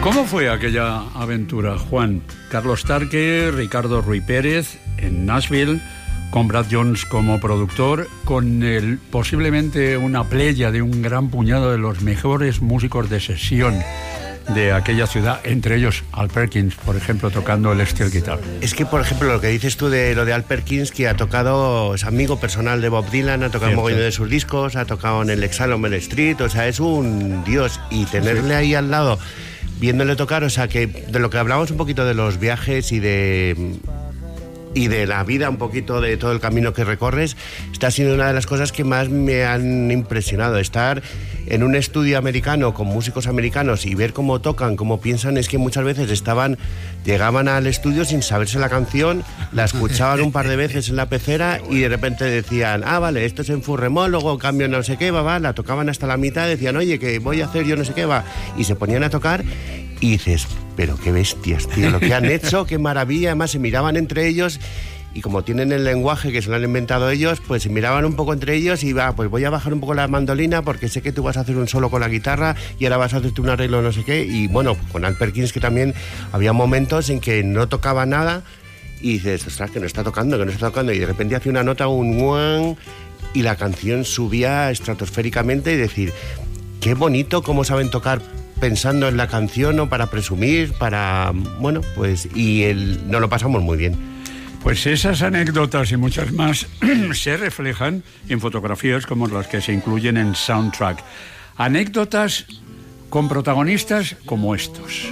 ¿Cómo fue aquella aventura, Juan? Carlos Tarque, Ricardo Ruy Pérez en Nashville, con Brad Jones como productor, con posiblemente una playa de un gran puñado de los mejores músicos de sesión de aquella ciudad, entre ellos Al Perkins, por ejemplo, tocando el steel guitar. Es que, por ejemplo, lo que dices tú de lo de Al Perkins, que ha tocado, es amigo personal de Bob Dylan, ha tocado un mogollón de sus discos, ha tocado en el Exalomel Street, o sea, es un dios, y tenerle ahí al lado, viéndole tocar, o sea, que de lo que hablamos un poquito de los viajes y de la vida, un poquito de todo el camino que recorres, está siendo una de las cosas que más me han impresionado. Estar en un estudio americano con músicos americanos y ver cómo tocan, cómo piensan, es que muchas veces llegaban al estudio sin saberse la canción, la escuchaban un par de veces en la pecera y de repente decían, vale, esto es en Furremol, luego cambio no sé qué, la tocaban hasta la mitad, decían, oye, que voy a hacer yo no sé qué, y se ponían a tocar. Y dices, pero qué bestias, tío, lo que han hecho, qué maravilla. Además se miraban entre ellos y como tienen el lenguaje que se lo han inventado ellos, pues se miraban un poco entre ellos y pues voy a bajar un poco la mandolina porque sé que tú vas a hacer un solo con la guitarra y ahora vas a hacerte un arreglo no sé qué. Y bueno, con Al Perkins, que también había momentos en que no tocaba nada y dices, ostras, que no está tocando, y de repente hace una nota, un guan, y la canción subía estratosféricamente y decir, qué bonito cómo saben tocar pensando en la canción, o para presumir, bueno, pues, y nos lo pasamos muy bien. Pues esas anécdotas y muchas más se reflejan en fotografías como las que se incluyen en Soundtrack. Anécdotas con protagonistas como estos.